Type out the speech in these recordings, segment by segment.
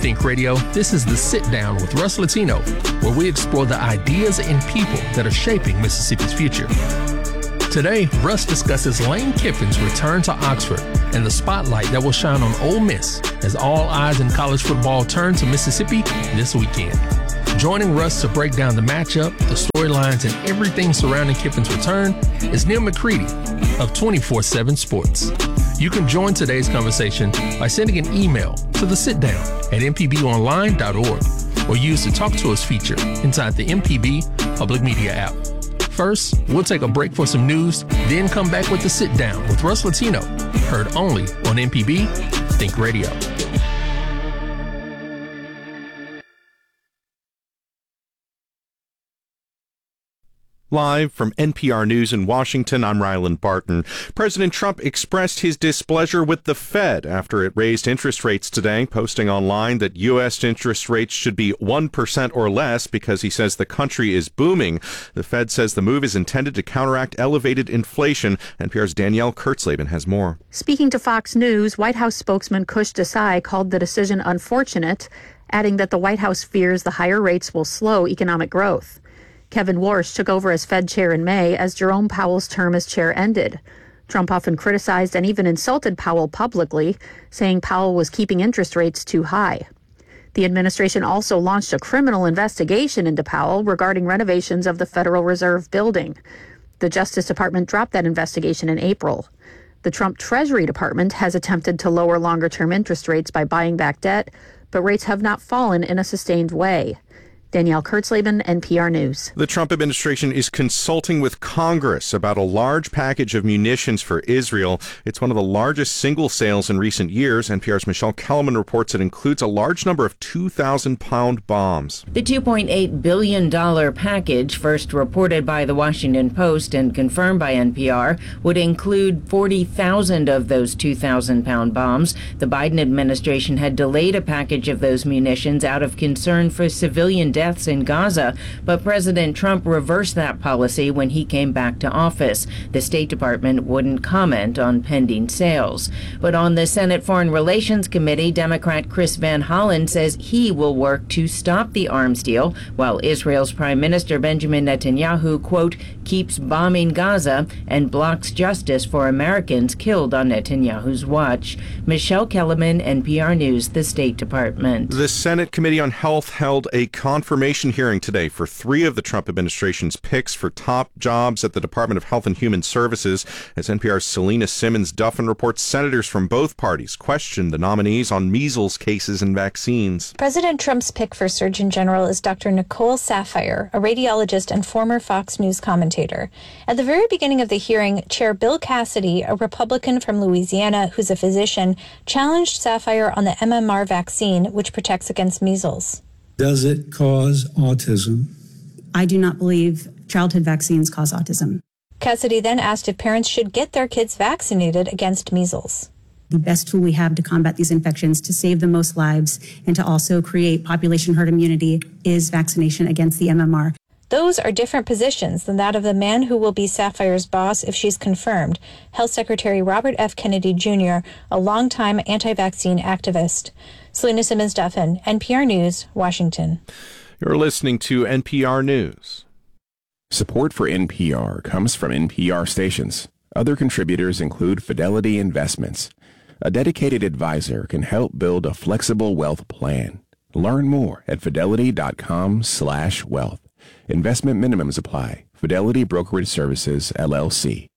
Think Radio, this is The Sit Down with Russ Latino, where we explore the ideas and people that are shaping Mississippi's future. Today, Russ discusses Lane Kiffin's return to Oxford and the spotlight that will shine on Ole Miss as all eyes in college football turn to Mississippi this weekend. Joining Russ to break down the matchup, the storylines, and everything surrounding Kiffin's return is Neil McCready of 24/7 Sports. You can join today's conversation by sending an email to thesitdown@mpbonline.org or use the Talk to Us feature inside the MPB Public Media app. First, we'll take a break for some news, then come back with The Sit Down with Russ Latino, heard only on MPB Think Radio. Live from NPR News in Washington, I'm Ryland Barton. President Trump expressed his displeasure with the Fed after it raised interest rates today, posting online that U.S. interest rates should be 1% or less because he says the country is booming. The Fed says the move is intended to counteract elevated inflation. NPR's Danielle Kurtzleben has more. Speaking to Fox News, White House spokesman Kush Desai called the decision unfortunate, adding that the White House fears the higher rates will slow economic growth. Kevin Warsh took over as Fed chair in May as Jerome Powell's term as chair ended. Trump often criticized and even insulted Powell publicly, saying Powell was keeping interest rates too high. The administration also launched a criminal investigation into Powell regarding renovations of the Federal Reserve building. The Justice Department dropped that investigation in April. The Trump Treasury Department has attempted to lower longer-term interest rates by buying back debt, but rates have not fallen in a sustained way. Danielle Kurtzleben, NPR News. The Trump administration is consulting with Congress about a large package of munitions for Israel. It's one of the largest single sales in recent years. NPR's Michelle Kellerman reports it includes a large number of 2,000-pound bombs. The $2.8 billion package, first reported by the Washington Post and confirmed by NPR, would include 40,000 of those 2,000-pound bombs. The Biden administration had delayed a package of those munitions out of concern for civilian deaths in Gaza, but President Trump reversed that policy when he came back to office. The State Department wouldn't comment on pending sales. But on the Senate Foreign Relations Committee, Democrat Chris Van Hollen says he will work to stop the arms deal, while Israel's Prime Minister Benjamin Netanyahu, quote, keeps bombing Gaza and blocks justice for Americans killed on Netanyahu's watch. Michelle Kellerman, NPR News, the State Department. The Senate Committee on Health held a confirmation hearing today for 3 of the Trump administration's picks for top jobs at the Department of Health and Human Services. As NPR's Selena Simmons-Duffin reports, senators from both parties questioned the nominees on measles cases and vaccines. President Trump's pick for Surgeon General is Dr. Nicole Saphier, a radiologist and former Fox News commentator. At the very beginning of the hearing, Chair Bill Cassidy, a Republican from Louisiana who's a physician, challenged Saphier on the MMR vaccine, which protects against measles. Does it cause autism? I do not believe childhood vaccines cause autism. Cassidy then asked if parents should get their kids vaccinated against measles. The best tool we have to combat these infections, to save the most lives, and to also create population herd immunity is vaccination against the MMR. Those are different positions than that of the man who will be Saphier's boss if she's confirmed, Health Secretary Robert F. Kennedy Jr., a longtime anti-vaccine activist. Selena Simmons-Duffin, NPR News, Washington. You're listening to NPR News. Support for NPR comes from NPR stations. Other contributors include Fidelity Investments. A dedicated advisor can help build a flexible wealth plan. Learn more at fidelity.com/wealth. Investment minimums apply. Fidelity Brokerage Services, LLC.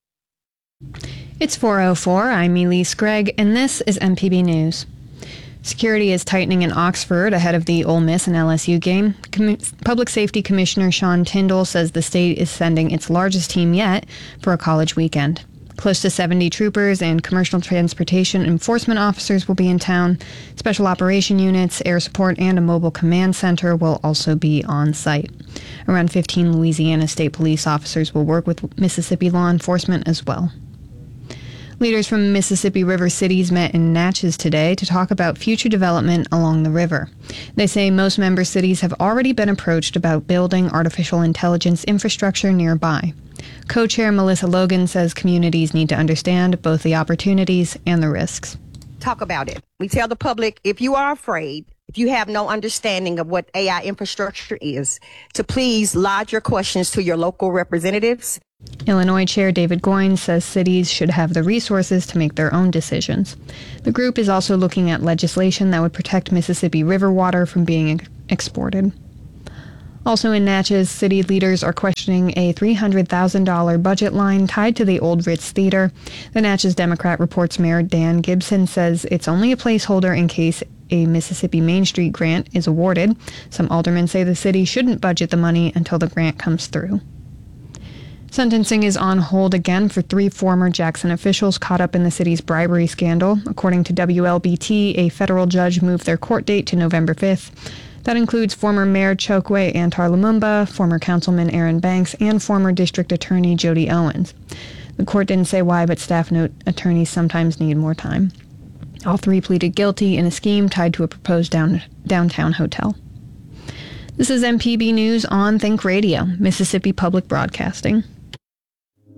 It's 4:04. I'm Elise Gregg, and this is MPB News. Security is tightening in Oxford ahead of the Ole Miss and LSU game. Public Safety Commissioner Sean Tindall says the state is sending its largest team yet for a college weekend. Close to 70 troopers and commercial transportation enforcement officers will be in town. Special operation units, air support, and a mobile command center will also be on site. Around 15 Louisiana State Police officers will work with Mississippi law enforcement as well. Leaders from Mississippi River cities met in Natchez today to talk about future development along the river. They say most member cities have already been approached about building artificial intelligence infrastructure nearby. Co-chair Melissa Logan says communities need to understand both the opportunities and the risks. Talk about it. We tell the public, if you are afraid, if you have no understanding of what AI infrastructure is, to please lodge your questions to your local representatives. Illinois Chair David Goins says cities should have the resources to make their own decisions. The group is also looking at legislation that would protect Mississippi River water from being exported. Also in Natchez, city leaders are questioning a $300,000 budget line tied to the Old Ritz Theater. The Natchez Democrat Report's Mayor Dan Gibson says it's only a placeholder in case a Mississippi Main Street grant is awarded. Some aldermen say the city shouldn't budget the money until the grant comes through. Sentencing is on hold again for 3 former Jackson officials caught up in the city's bribery scandal. According to WLBT, a federal judge moved their court date to November 5th. That includes former Mayor Chokwe Antar Lumumba, former Councilman Aaron Banks, and former District Attorney Jody Owens. The court didn't say why, but staff note attorneys sometimes need more time. All 3 pleaded guilty in a scheme tied to a proposed downtown hotel. This is MPB News on Think Radio, Mississippi Public Broadcasting.